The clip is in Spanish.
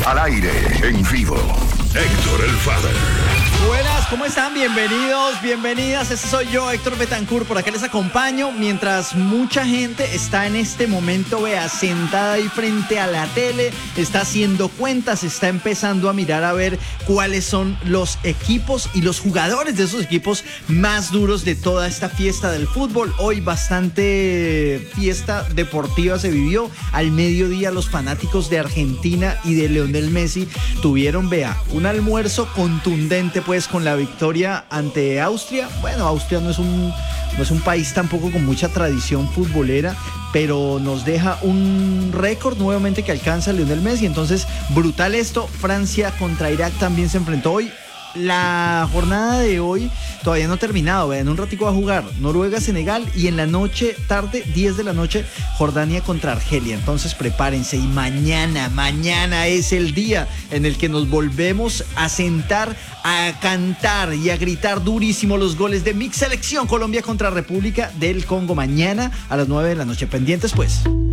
Al aire, en vivo, Héctor el Father. Buenas, ¿cómo están? Bienvenidos, bienvenidas. Este soy yo, Héctor Betancourt. Por acá les acompaño mientras mucha gente está en este momento, vea, sentada ahí frente a la tele, está haciendo cuentas, está empezando a mirar a ver cuáles son los equipos y los jugadores de esos equipos más duros de toda esta fiesta del fútbol. Hoy bastante fiesta deportiva se vivió. Al mediodía los fanáticos de Argentina y de Lionel Messi tuvieron, vea, un almuerzo contundente pues con la victoria ante Austria. Bueno, Austria no es un país tampoco con mucha tradición futbolera, pero nos deja un récord nuevamente que alcanza Lionel Messi. Entonces, brutal esto. Francia contra Irak también se enfrentó hoy. La jornada de hoy todavía no ha terminado, en un ratico va a jugar Noruega-Senegal y en la noche, tarde, 10 de la noche, Jordania contra Argelia. Entonces prepárense y mañana es el día en el que nos volvemos a sentar, a cantar y a gritar durísimo los goles de mi selección Colombia contra República del Congo. Mañana a las 9 de la noche. Pendientes pues.